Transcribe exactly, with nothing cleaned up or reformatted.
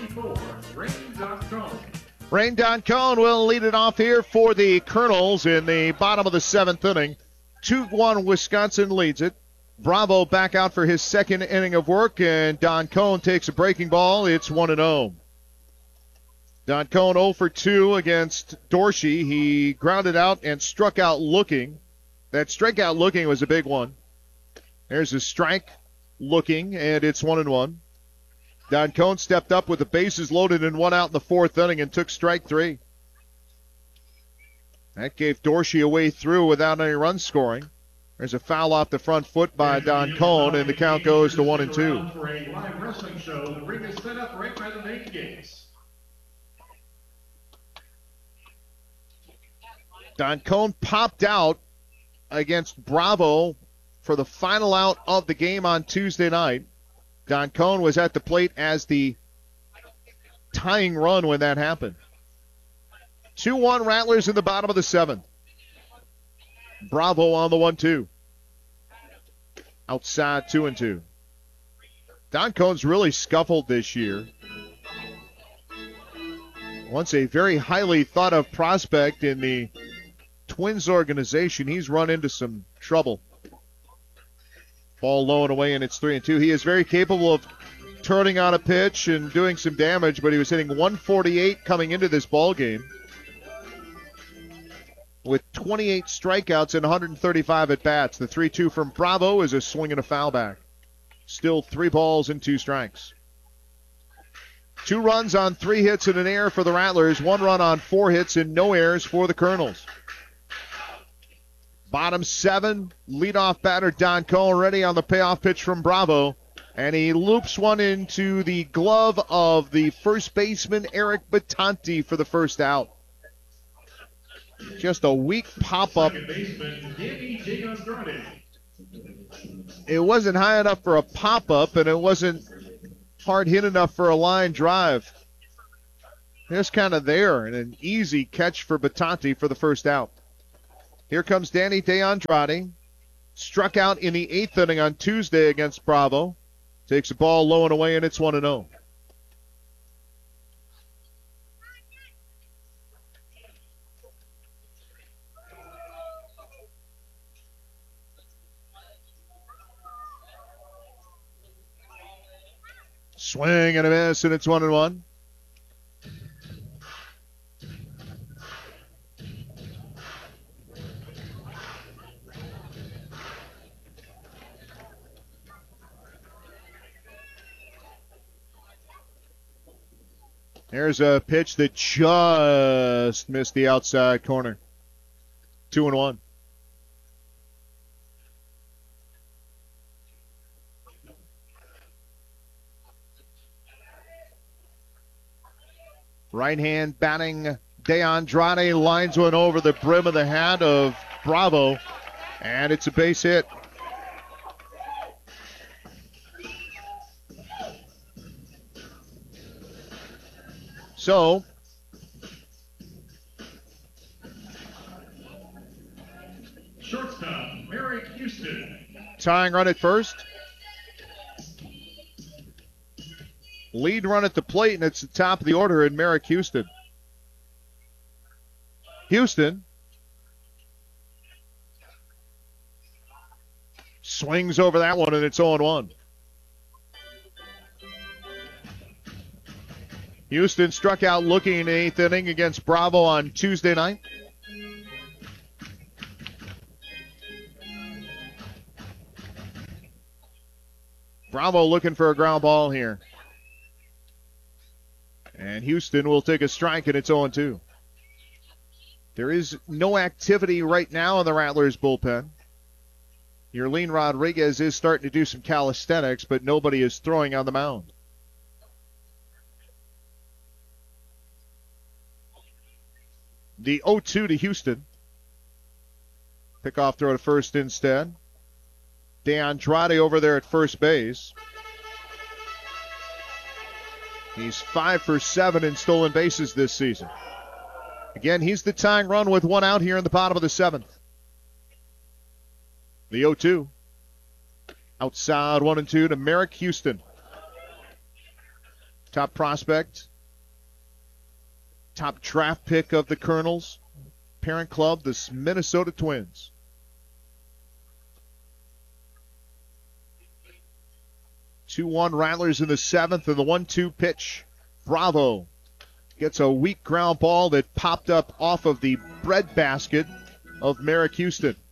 twenty-four, Rain Doncone. Rain Doncone will lead it off here for the Colonels in the bottom of the seventh inning. two one Wisconsin leads it. Bravo back out for his second inning of work, and Doncone takes a breaking ball. It's one and oh. Doncone oh for two against Dorsey. He grounded out and struck out looking. That strikeout looking was a big one. There's a strike looking, and it's one and one. Doncone stepped up with the bases loaded and one out in the fourth inning and took strike three. That gave Dorsey a way through without any run scoring. There's a foul off the front foot by Doncone, and the count goes to one and two. For a live wrestling show, the ring is set up right by the main gates. Doncone popped out against Bravo for the final out of the game on Tuesday night. Doncone was at the plate as the tying run when that happened. two one Rattlers in the bottom of the seventh. Bravo on the one two. Outside two and two. Doncone's really scuffled this year. Once a very highly thought of prospect in the Twins organization, he's run into some trouble. Ball low and away, and it's three and two. He is very capable of turning on a pitch and doing some damage, but he was hitting one forty-eight coming into this ball game with twenty-eight strikeouts and one hundred thirty-five at bats. The three two from Bravo is a swing and a foul back. Still three balls and two strikes. Two runs on three hits and an error for the Rattlers. One run on four hits and no errors for the Colonels. Bottom seven, leadoff batter Doncone ready on the payoff pitch from Bravo. And he loops one into the glove of the first baseman, Eric Battanti, for the first out. Just a weak pop-up. It wasn't high enough for a pop-up, and it wasn't hard hit enough for a line drive. Just kind of there, and an easy catch for Battanti for the first out. Here comes Danny DeAndrade. Struck out in the eighth inning on Tuesday against Bravo. Takes a ball low and away, and it's one and oh. Swing and a miss, and it's one and one. There's a pitch that just missed the outside corner. Two and one. Right hand batting DeAndrade lines one over the brim of the hat of Bravo, and it's a base hit. So, shortstop, Merrick Houston. Tying run at first. Lead run at the plate, and it's the top of the order in Merrick Houston. Houston swings over that one, and it's oh and one. Houston struck out looking in the eighth inning against Bravo on Tuesday night. Bravo looking for a ground ball here. And Houston will take a strike, and it's oh and two. There is no activity right now in the Rattlers bullpen. Yerlin Rodriguez is starting to do some calisthenics, but nobody is throwing on the mound. The oh two to Houston. Pickoff throw to first instead. DeAndrade over there at first base. He's five for seven in stolen bases this season. Again, he's the tying run with one out here in the bottom of the seventh. The oh two. Outside one and two to Merrick Houston. top prospect, top draft pick of the Colonels. Parent club, the Minnesota Twins. two one Rattlers in the seventh, and the one two pitch. Bravo gets a weak ground ball that popped up off of the breadbasket of Merrick Houston.